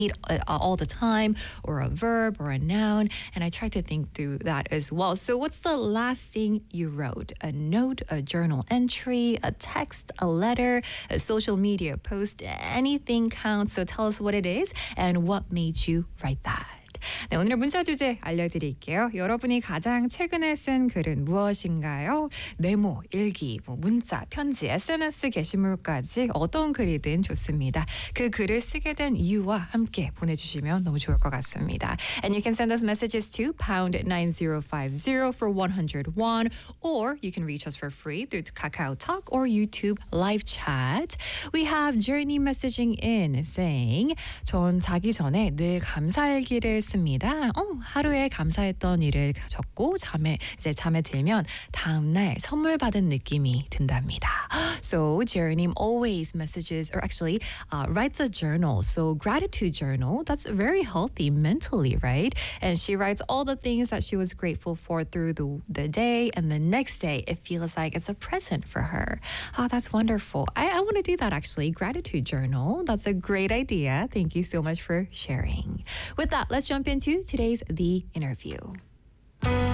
all the time, or a verb or a noun, and I tried to think through that as well. So what's the last thing you wrote? A note, a journal entry, a text, a letter, a social media post, anything counts. So tell us what it is and what made you write that. 네, 오늘의 문자 주제 알려드릴게요. 여러분이 가장 최근에 쓴 글은 무엇인가요? 메모, 일기, 문자, 편지, SNS 게시물까지 어떤 글이든 좋습니다. 그 글을 쓰게 된 이유와 함께 보내주시면 너무 좋을 것 같습니다. And you can send us messages to pound 9050 for 100 won, or you can reach us for free through Kakao Talk or YouTube live chat. We have Journey messaging in saying, 전 자기 전에 늘 감사일기를 씁니다. 하루에 감사했던 일을 적고 잠에 들면 다음날 선물 받은 느낌이 든답니다. So Journey always messages, or actually writes a journal. So gratitude journal, that's very healthy mentally, right? And she writes all the things that she was grateful for through the day, and the next day it feels like it's a present for her. Oh, that's wonderful. I want to do that actually. Gratitude journal. That's a great idea. Thank you so much for sharing. With that, let's jump into today's The Interview.